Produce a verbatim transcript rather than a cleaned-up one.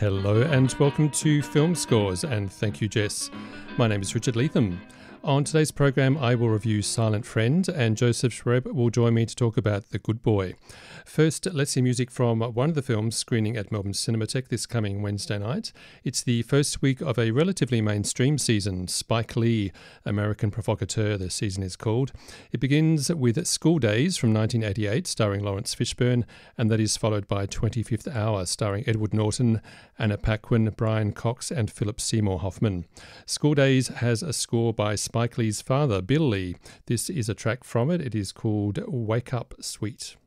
Hello and welcome to Film Scores, and thank you, Jess. My name is Richard Leatham. On today's program, I will review Silent Friend, and Joseph Schweb will join me to talk about The Good Boy. First, let's hear music from one of the films screening at Melbourne Cinematheque this coming Wednesday night. It's the first week of a relatively mainstream season, Spike Lee, American Provocateur, the season is called. It begins with School Days from nineteen eighty-eight, starring Lawrence Fishburne, and that is followed by twenty-fifth Hour, starring Edward Norton, Anna Paquin, Brian Cox, and Philip Seymour Hoffman. School Days has a score by Spike Lee's father, Bill Lee. This is a track from it. It is called Wake Up Sweet.